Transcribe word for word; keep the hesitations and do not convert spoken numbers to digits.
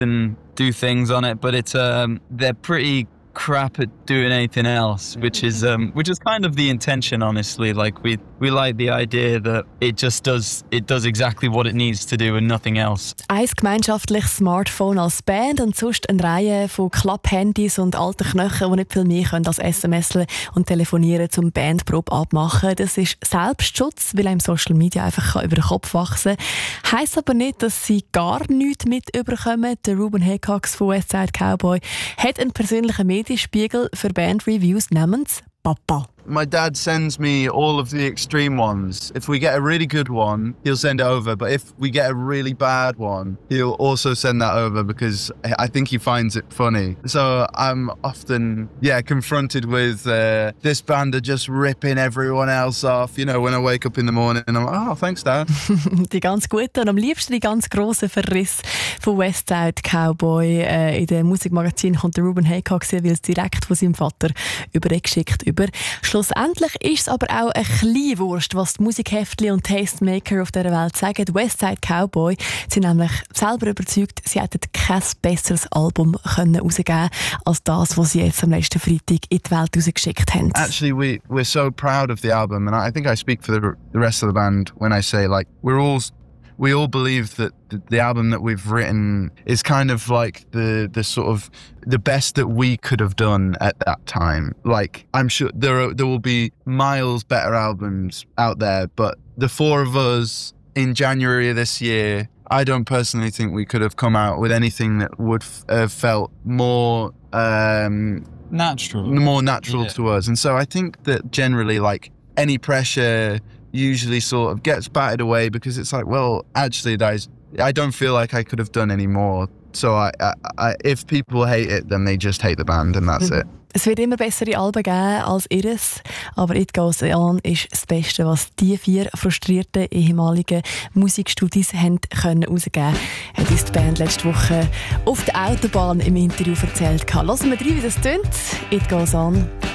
and do things on it, but it's um, they're pretty crap at doing anything else, which is um, which is kind of the intention, honestly. Like we we like the idea that it just does it does exactly what it needs to do and nothing else. Ein gemeinschaftliches Smartphone als Band und sonst eine Reihe von Klapphandys und alten Knöcheln, die nicht viel mehr können als S M S und telefonieren zum Bandprobe abmachen. Das ist Selbstschutz, weil einem Social Media einfach über den Kopf wachsen kann. Heisst aber nicht, dass sie gar nichts mit überkommen. Der Ruben Haycox von Westside Cowboy hat einen persönlichen Medienspiegel für Bandreviews namens Papa. My dad sends me all of the extreme ones. If we get a really good one, he'll send it over. But if we get a really bad one, he'll also send that over because I think he finds it funny. So I'm often, yeah, confronted with uh, this band are just ripping everyone else off. You know, when I wake up in the morning and I'm like, oh, thanks, Dad. Die ganz guten und am liebsten die ganz grossen Verriss von Westside Cowboy. Äh, in dem Musikmagazin kommt der Ruben Haycox jeweils direkt von seinem Vater übergeschickt über. Schlussendlich ist es aber auch ein bisschen Wurst, was die Musikheftli und Tastemaker auf dieser Welt sagen. Die Westside Cowboy sind nämlich selber überzeugt, sie hätten kein besseres Album können rausgeben als das, was sie jetzt am letzten Freitag in die Welt rausgeschickt haben. Actually, we, we're so proud of the album, and I think I speak for the, the rest of the band when I say, like, we're all... We all believe that the album that we've written is kind of like the the sort of the best that we could have done at that time. Like, I'm sure there are, there will be miles better albums out there, but the four of us in January of this year, I don't personally think we could have come out with anything that would have felt more um, natural, more natural yeah. to us. And so I think that generally, like, any pressure usually sort of gets battered away because it's like, well, actually, that is, I don't feel like I could have done any more. So I, I, I, if people hate it, then they just hate the band and that's it. Es wird immer bessere Alben geben als ihres, aber «It Goes On» ist das Beste, was die vier frustrierten ehemaligen Musikstudis haben können rausgeben. Hat uns die Band letzte Woche auf der Autobahn im Interview erzählt. Hören wir rein, wie das tönt. «It Goes On».